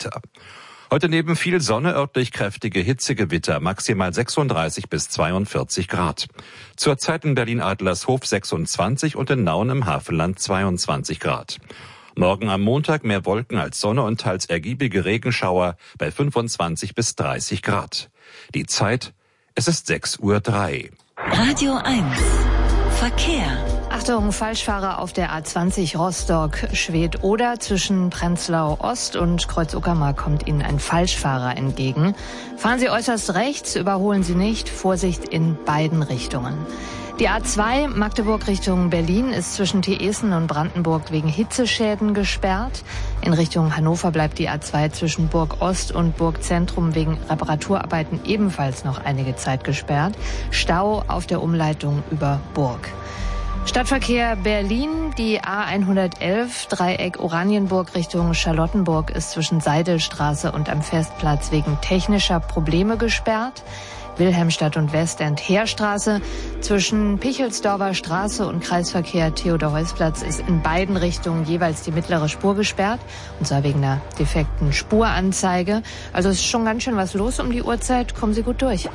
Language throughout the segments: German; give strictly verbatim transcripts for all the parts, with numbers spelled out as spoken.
Wetter. Heute neben viel Sonne örtlich kräftige Hitzegewitter, maximal sechsunddreißig bis zweiundvierzig Grad. Zurzeit in Berlin-Adlershof sechsundzwanzig und in Nauen im Havelland zweiundzwanzig Grad. Morgen am Montag mehr Wolken als Sonne und teils ergiebige Regenschauer bei fünfundzwanzig bis dreißig Grad. Die Zeit, es ist sechs Uhr drei. Radio eins Verkehr. Achtung, Falschfahrer auf der A zwanzig Rostock-Schwedt-Oder. Zwischen Prenzlau Ost und Kreuz-Uckermark kommt Ihnen ein Falschfahrer entgegen. Fahren Sie äußerst rechts, überholen Sie nicht. Vorsicht in beiden Richtungen. Die A zwei Magdeburg Richtung Berlin ist zwischen Thiesen und Brandenburg wegen Hitzeschäden gesperrt. In Richtung Hannover bleibt die A zwei zwischen Burg Ost und Burg Zentrum wegen Reparaturarbeiten ebenfalls noch einige Zeit gesperrt. Stau auf der Umleitung über Burg. Stadtverkehr Berlin, die A hundertelf, Dreieck Oranienburg Richtung Charlottenburg ist zwischen Seidelstraße und am Festplatz wegen technischer Probleme gesperrt. Wilhelmstadt und Westend-Heerstraße zwischen Pichelsdorfer Straße und Kreisverkehr Theodor-Heuss-Platz ist in beiden Richtungen jeweils die mittlere Spur gesperrt, und zwar wegen einer defekten Spuranzeige. Also ist schon ganz schön was los um die Uhrzeit. Kommen Sie gut durch.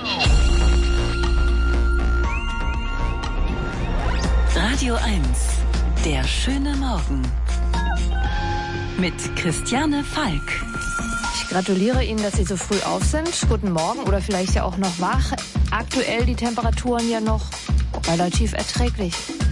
Radio eins, der schöne Morgen mit Christiane Falk. Ich gratuliere Ihnen, dass Sie so früh auf sind. Guten Morgen oder vielleicht ja auch noch wach. Aktuell die Temperaturen ja noch relativ erträglich.